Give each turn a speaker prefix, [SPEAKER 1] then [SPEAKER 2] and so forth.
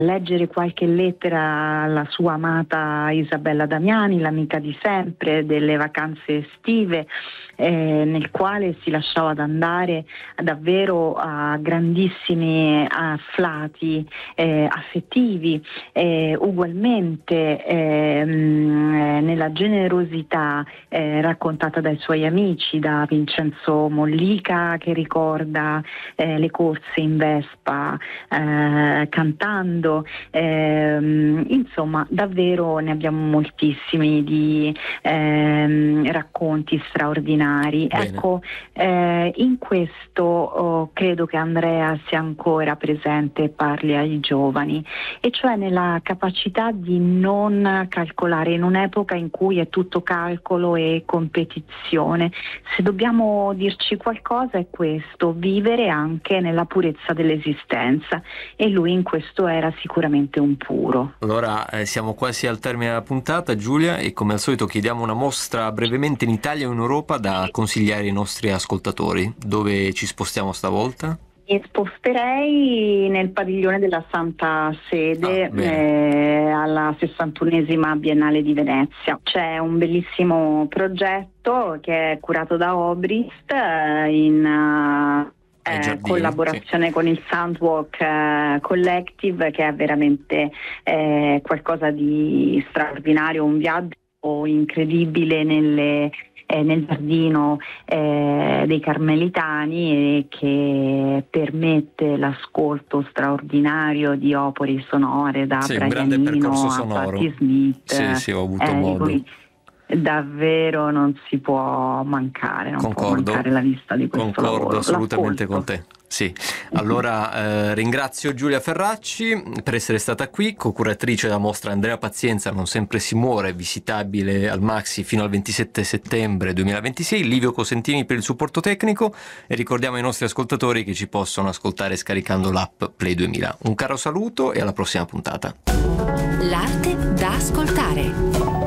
[SPEAKER 1] leggere qualche lettera alla sua amata Isabella Damiani, l'amica di sempre, delle vacanze estive, nel quale si lasciava andare davvero a grandissimi afflati affettivi, ugualmente nella generosità raccontata dai suoi amici, da Vincenzo Mollica che ricorda le corse in Vespa cantando. Insomma, davvero ne abbiamo moltissimi di racconti straordinari.
[SPEAKER 2] Bene.
[SPEAKER 1] Ecco, in questo credo che Andrea sia ancora presente e parli ai giovani, e cioè nella capacità di non calcolare in un'epoca in cui è tutto calcolo e competizione. Se dobbiamo dirci qualcosa è questo: vivere anche nella purezza dell'esistenza, e lui in questo era sicuramente un puro.
[SPEAKER 2] Allora siamo quasi al termine della puntata, Giulia, e come al solito chiediamo una mostra brevemente in Italia o in Europa da consigliare ai nostri ascoltatori. Dove ci spostiamo stavolta?
[SPEAKER 1] Mi sposterei nel padiglione della Santa Sede alla 61esima Biennale di Venezia. C'è un bellissimo progetto che è curato da Obrist in collaborazione con il Soundwalk Collective, che è veramente qualcosa di straordinario, un viaggio incredibile nel giardino dei Carmelitani, e che permette l'ascolto straordinario di opere sonore da Brianino a Patti Smith.
[SPEAKER 2] Sì, ho avuto modo.
[SPEAKER 1] Davvero non si può mancare, può mancare la vista di questo lavoro.
[SPEAKER 2] Concordo assolutamente con te. Sì, allora ringrazio Giulia Ferracci per essere stata qui, co-curatrice della mostra Andrea Pazienza, Non sempre si muore, visitabile al Maxi fino al 27 settembre 2026, Livio Cosentini per il supporto tecnico, e ricordiamo ai nostri ascoltatori che ci possono ascoltare scaricando l'app Play 2000. Un caro saluto e alla prossima puntata.
[SPEAKER 3] L'arte da ascoltare.